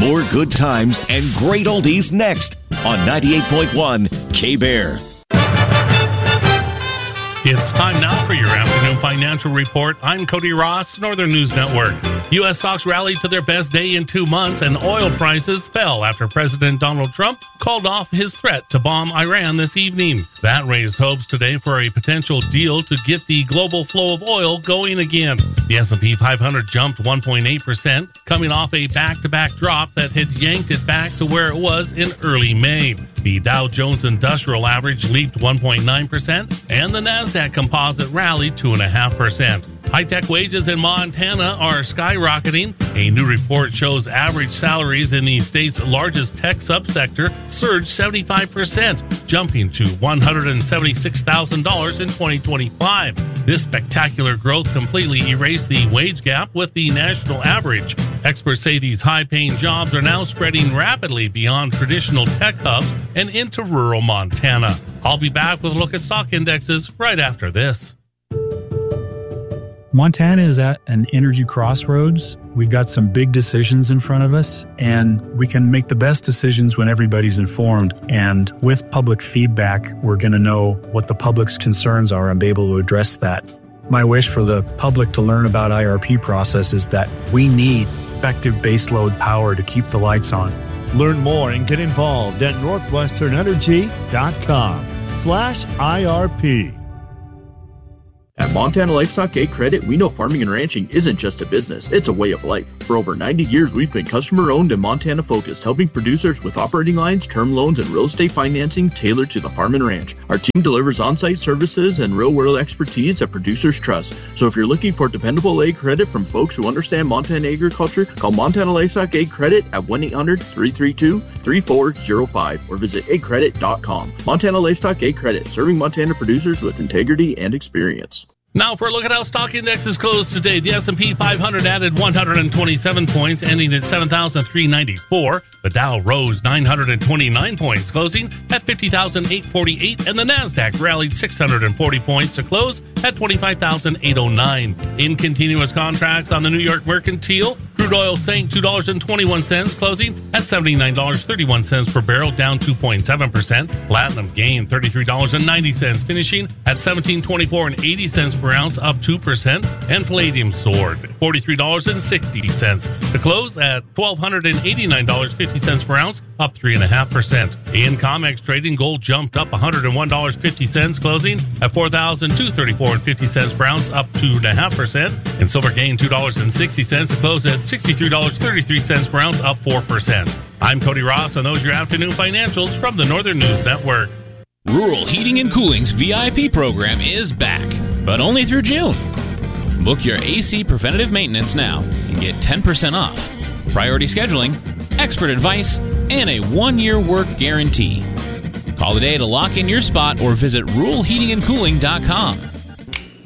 More good times and great oldies next on 98.1 K-Bear. It's time now for your afternoon financial report. I'm Cody Ross, Northern News Network. U.S. stocks rallied to their best day in 2 months, and oil prices fell after President Donald Trump called off his threat to bomb Iran this evening. That raised hopes today for a potential deal to get the global flow of oil going again. The S&P 500 jumped 1.8%, coming off a back-to-back drop that had yanked it back to where it was in early May. The Dow Jones Industrial Average leaped 1.9%, and the NASDAQ Composite rallied 2.5%. High-tech wages in Montana are skyrocketing. A new report shows average salaries in the state's largest tech subsector surged 75%, jumping to $176,000 in 2025. This spectacular growth completely erased the wage gap with the national average. Experts say these high-paying jobs are now spreading rapidly beyond traditional tech hubs and into rural Montana. I'll be back with a look at stock indexes right after this. Montana is at an energy crossroads. We've got some big decisions in front of us, and we can make the best decisions when everybody's informed. And with public feedback, we're going to know what the public's concerns are and be able to address that. My wish for the public to learn about IRP process is that we need effective baseload power to keep the lights on. Learn more and get involved at northwesternenergy.com/IRP. At Montana Livestock Ag Credit, we know farming and ranching isn't just a business, it's a way of life. For over 90 years, we've been customer-owned and Montana-focused, helping producers with operating lines, term loans, and real estate financing tailored to the farm and ranch. Our team delivers on-site services and real-world expertise that producers trust. So if you're looking for dependable ag credit from folks who understand Montana agriculture, call Montana Livestock Ag Credit at 1-800-332-3405 or visit agcredit.com. Montana Livestock Ag Credit, serving Montana producers with integrity and experience. Now for a look at how stock indexes closed today. The S&P 500 added 127 points, ending at 7,394. The Dow rose 929 points, closing at 50,848, and the NASDAQ rallied 640 points to close at 25,809. In continuous contracts on the New York Mercantile, crude oil sank $2.21, closing at $79.31 per barrel, down 2.7%. Platinum gained $33.90, finishing at $17.2480 per ounce, up 2%. And palladium soared $43.60 to close at $1,289.50 per ounce, up 3.5%. In COMEX trading, gold jumped up $101.50, closing at $4,234.50 per ounce, up 2.5%. And silver gained $2.60 to close at $63.33 per ounce, up 4%. I'm Cody Ross, and those are your afternoon financials from the Northern News Network. Rural Heating and Cooling's VIP program is back, but only through June. Book your AC preventative maintenance now and get 10% off, priority scheduling, expert advice, and a 1-year work guarantee. Call today to lock in your spot or visit ruralheatingandcooling.com.